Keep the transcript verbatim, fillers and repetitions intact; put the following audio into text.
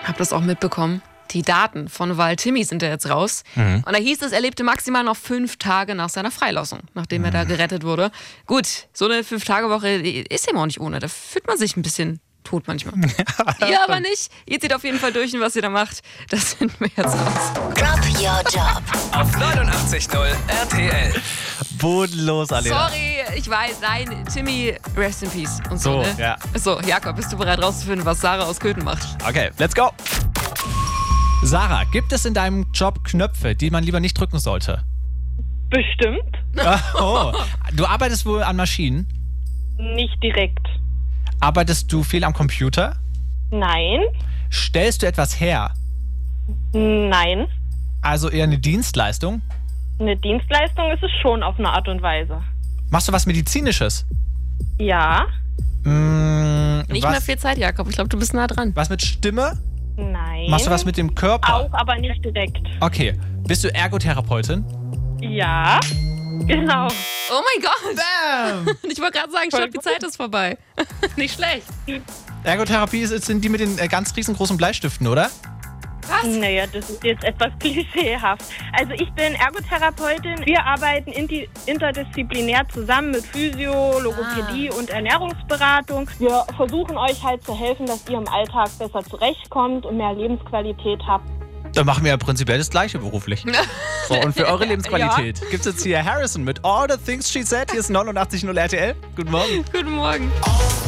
Hab das auch mitbekommen. Die Daten von Val Timmy sind ja jetzt raus. Mhm. Und da hieß es, er lebte maximal noch fünf Tage nach seiner Freilassung, nachdem mhm. er da gerettet wurde. Gut, so eine Fünf-Tage-Woche ist eben auch nicht ohne. Da fühlt man sich ein bisschen tot manchmal. Ja, ihr aber nicht. Ihr zieht auf jeden Fall durch, und was ihr da macht, das finden wir jetzt raus. Drop Your Job auf neunundachtzig Komma null R T L. Bodenlos, Alena. Sorry, ich weiß, nein, Timmy, rest in peace. Und so, So, ne? ja. So, Jakob, bist du bereit rauszufinden, was Sarah aus Köthen macht? Okay, let's go. Sarah, gibt es in deinem Job Knöpfe, die man lieber nicht drücken sollte? Bestimmt. Oh, du arbeitest wohl an Maschinen? Nicht direkt. Arbeitest du viel am Computer? Nein. Stellst du etwas her? Nein. Also eher eine Dienstleistung? Eine Dienstleistung ist es schon auf eine Art und Weise. Machst du was Medizinisches? Ja. Mmh, Nicht was, mehr viel Zeit, Jakob. Ich glaube, du bist nah dran. Was mit Stimme? Nein. Machst du was mit dem Körper? Auch, aber nicht direkt. Okay. Bist du Ergotherapeutin? Ja. Genau. Oh mein Gott. Bam! Ich wollte gerade sagen, stopp, die Zeit ist vorbei. Nicht schlecht. Ergotherapie ist- sind die mit den äh, ganz riesengroßen Bleistiften, oder? Was? Naja, das ist jetzt etwas klischeehaft. Also ich bin Ergotherapeutin. Wir arbeiten inti- interdisziplinär zusammen mit Physio, Logopädie und Ernährungsberatung. Wir versuchen euch halt zu helfen, dass ihr im Alltag besser zurechtkommt und mehr Lebensqualität habt. Dann machen wir ja prinzipiell das Gleiche beruflich. So, und für eure Lebensqualität gibt es jetzt hier Harrison mit All the Things She Said. Hier ist neunundachtzig Komma null R T L. Guten Morgen. Guten Morgen.